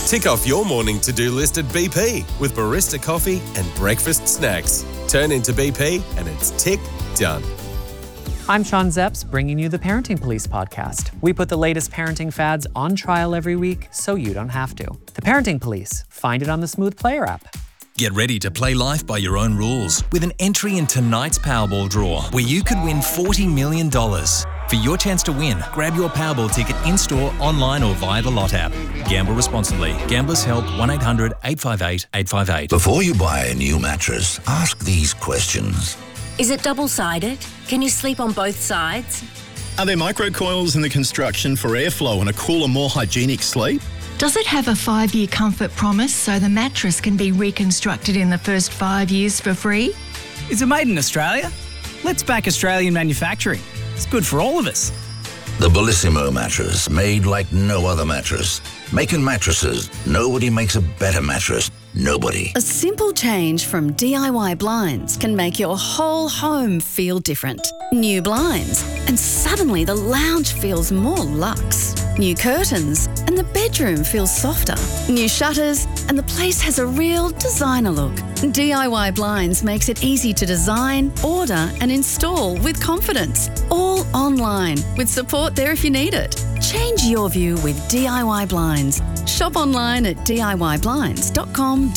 Tick off your morning to-do list at BP with barista coffee and breakfast snacks. Turn into BP and it's tick done. I'm Sean Zepps, bringing you the Parenting Police podcast. We put the latest parenting fads on trial every week so you don't have to. The Parenting Police. Find it on the Smooth Player app. Get ready to play life by your own rules with an entry in tonight's Powerball draw, where you could win $40 million. For your chance to win, grab your Powerball ticket in-store, online or via the Lot app. Gamble responsibly. Gamblers Help 1-800-858-858. Before you buy a new mattress, ask these questions. Is it double-sided? Can you sleep on both sides? Are there microcoils in the construction for airflow and a cooler, more hygienic sleep? Does it have a 5-year comfort promise so the mattress can be reconstructed in the first 5 years for free? Is it made in Australia? Let's back Australian manufacturing. It's good for all of us. The Bellissimo mattress, made like no other mattress. Making mattresses, nobody makes a better mattress. Nobody. A simple change from DIY blinds can make your whole home feel different. New blinds, and suddenly the lounge feels more luxe. New curtains, and the bedroom feels softer. New shutters, and the place has a real designer look. DIY Blinds makes it easy to design, order, and install with confidence. All online, with support there if you need it. Change your view with DIY Blinds. Shop online at diyblinds.com.au.